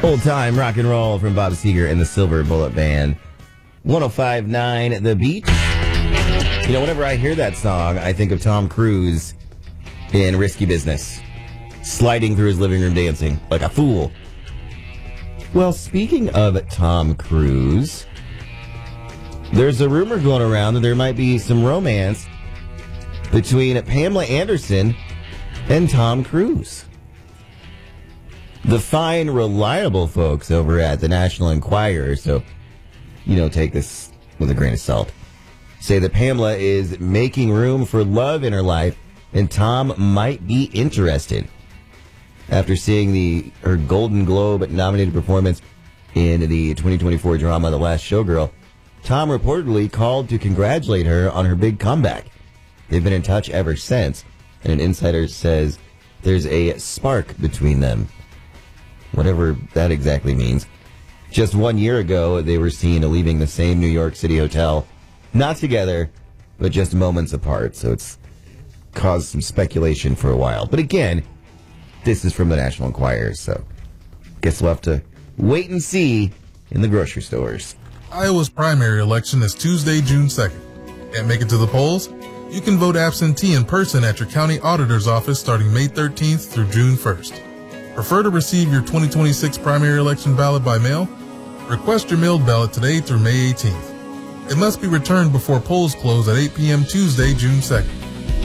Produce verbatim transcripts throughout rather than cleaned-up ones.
Old time rock and roll from Bob Seger and the Silver Bullet Band. one oh five point nine The Beach. You know, whenever I hear that song, I think of Tom Cruise in Risky Business, sliding through his living room dancing like a fool. Well, speaking of Tom Cruise, there's a rumor going around that there might be some romance between Pamela Anderson and Tom Cruise. The fine, reliable folks over at the National Enquirer, so, you know, take this with a grain of salt, say that Pamela is making room for love in her life and Tom might be interested. After seeing the her Golden Globe nominated performance in the twenty twenty-four drama The Last Showgirl, Tom reportedly called to congratulate her on her big comeback. They've been in touch ever since, and an insider says there's a spark between them. Whatever that exactly means. Just one year ago, they were seen leaving the same New York City hotel, not together, but just moments apart, so it's caused some speculation for a while. But again, this is from the National Enquirer, so guess we'll have to wait and see in the grocery stores. Iowa's primary election is Tuesday, June second. Can't make it to the polls? You can vote absentee in person at your county auditor's office starting May thirteenth through June first. Prefer to receive your twenty twenty-six primary election ballot by mail? Request your mailed ballot today through May eighteenth. It must be returned before polls close at eight p.m. Tuesday, June second.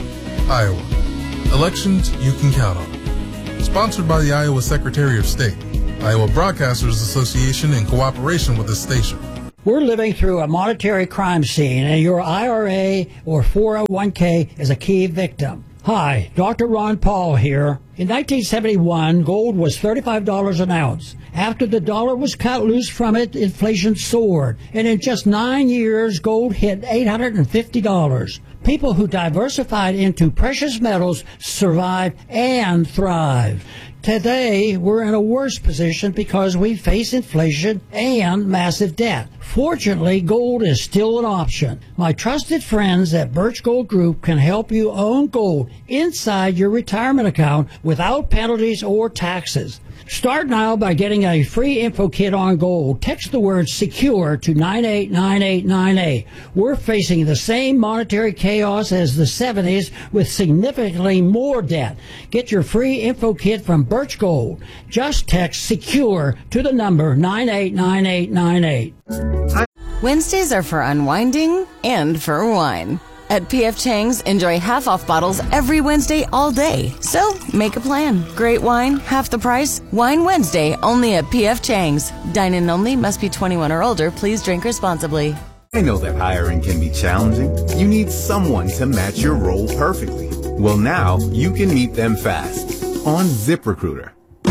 Iowa. Elections you can count on. Sponsored by the Iowa Secretary of State, Iowa Broadcasters Association in cooperation with the station. We're living through a monetary crime scene, and your I R A or four oh one k is a key victim. Hi, Doctor Ron Paul here. In nineteen seventy-one, gold was thirty-five dollars an ounce. After the dollar was cut loose from it, inflation soared. And in just nine years, gold hit eight hundred fifty dollars. People who diversified into precious metals survived and thrived. Today, we're in a worse position because we face inflation and massive debt. Fortunately, gold is still an option. My trusted friends at Birch Gold Group can help you own gold inside your retirement account without penalties or taxes. Start now by getting a free info kit on gold. Text the word SECURE to nine eight nine eight nine eight. We're facing the same monetary chaos as the seventies with significantly more debt. Get your free info kit from Birch Gold. Just text SECURE to the number nine eight nine eight nine eight. Wednesdays are for unwinding and for wine. At P F Chang's, enjoy half-off bottles every Wednesday all day. So, make a plan. Great wine, half the price. Wine Wednesday, only at P F Chang's. Dine-in only, must be twenty-one or older. Please drink responsibly. I know that hiring can be challenging. You need someone to match your role perfectly. Well, now, you can meet them fast on ZipRecruiter.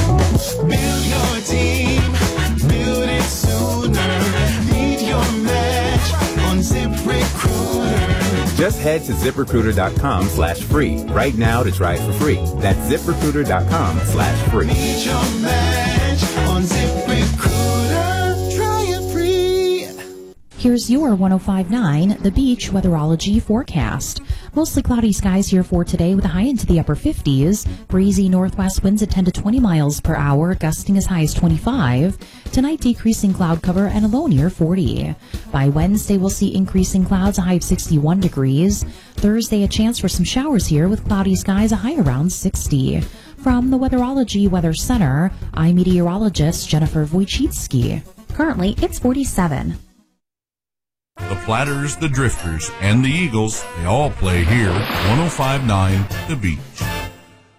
Build your team, build it sooner. Meet your match on ZipRecruiter. Just head to ZipRecruiter.com slash free right now to try it for free. That's ZipRecruiter.com slash free. Meet your match on ZipRecruiter. Try it free. Here's your one oh five point nine The Beach weatherology forecast. Mostly cloudy skies here for today with a high into the upper fifties. Breezy northwest winds at ten to twenty miles per hour, gusting as high as twenty-five. Tonight, decreasing cloud cover and a low near forty. By Wednesday, we'll see increasing clouds, a high of sixty-one degrees. Thursday, a chance for some showers here with cloudy skies, a high around sixty. From the Weatherology Weather Center, I'm meteorologist Jennifer Wojcicki. Currently, it's forty-seven. The Platters, the Drifters, and the Eagles, they all play here. one oh five point nine The Beach.